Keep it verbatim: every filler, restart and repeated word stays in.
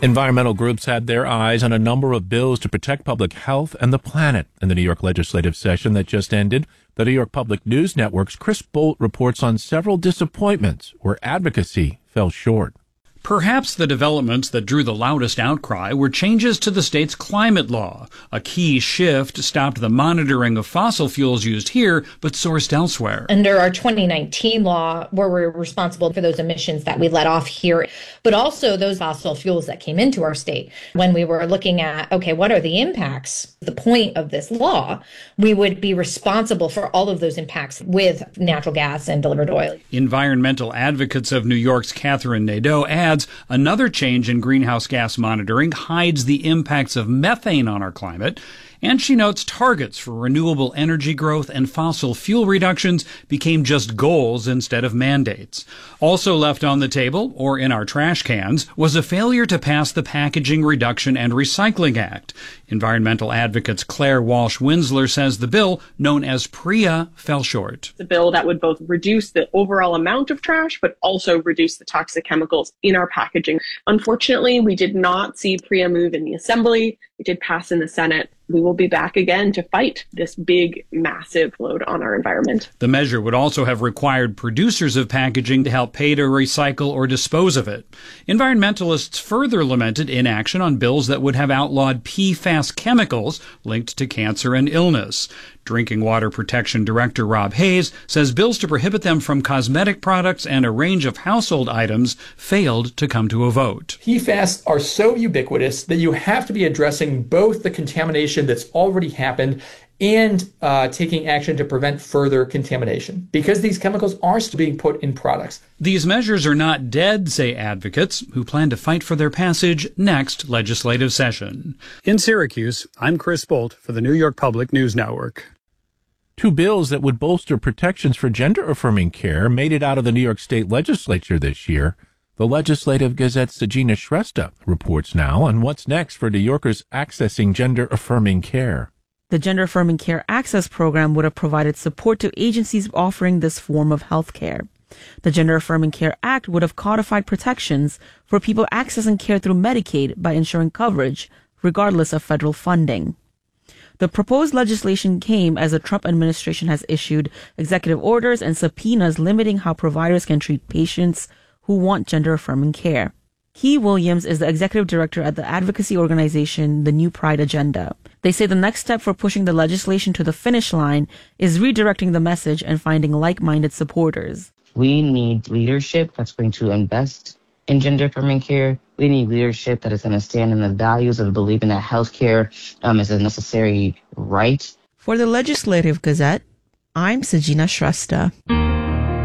Environmental groups had their eyes on a number of bills to protect public health and the planet in the New York legislative session that just ended. The New York Public News Network's Chris Bolt reports on several disappointments where advocacy fell short. Perhaps the developments that drew the loudest outcry were changes to the state's climate law. A key shift stopped the monitoring of fossil fuels used here, but sourced elsewhere. Under our twenty nineteen law, where we're responsible for those emissions that we let off here, but also those fossil fuels that came into our state. When we were looking at, okay, what are the impacts? The point of this law, we would be responsible for all of those impacts with natural gas and delivered oil. Environmental advocates of New York's Catherine Nadeau adds another change in greenhouse gas monitoring hides the impacts of methane on our climate. And she notes targets for renewable energy growth and fossil fuel reductions became just goals instead of mandates. Also left on the table, or in our trash cans, was a failure to pass the Packaging Reduction and Recycling Act. Environmental advocates Claire Walsh-Winsler says the bill, known as PREA, fell short. It's a bill that would both reduce the overall amount of trash, but also reduce the toxic chemicals in our packaging. Unfortunately, we did not see PREA move in the Assembly. It did pass in the Senate. We will be back again to fight this big, massive load on our environment. The measure would also have required producers of packaging to help pay to recycle or dispose of it. Environmentalists further lamented inaction on bills that would have outlawed P FAS chemicals linked to cancer and illness. Drinking Water Protection Director Rob Hayes says bills to prohibit them from cosmetic products and a range of household items failed to come to a vote. P FAS are so ubiquitous that you have to be addressing both the contamination that's already happened and uh, taking action to prevent further contamination, because these chemicals are still being put in products. These measures are not dead, say advocates, who plan to fight for their passage next legislative session. In Syracuse, I'm Chris Bolt for the New York Public News Network. Two bills that would bolster protections for gender-affirming care made it out of the New York State Legislature this year. The Legislative Gazette's Sajina Shrestha reports now on what's next for New Yorkers accessing gender-affirming care. The Gender Affirming Care Access Program would have provided support to agencies offering this form of health care. The Gender Affirming Care Act would have codified protections for people accessing care through Medicaid by ensuring coverage, regardless of federal funding. The proposed legislation came as the Trump administration has issued executive orders and subpoenas limiting how providers can treat patients who want gender-affirming care. Key Williams is the executive director at the advocacy organization The New Pride Agenda. They say the next step for pushing the legislation to the finish line is redirecting the message and finding like-minded supporters. We need leadership that's going to invest in gender-affirming care. We need leadership that is going to stand in the values of believing that healthcare um, is a necessary right. For the Legislative Gazette, I'm Sajina Shrestha.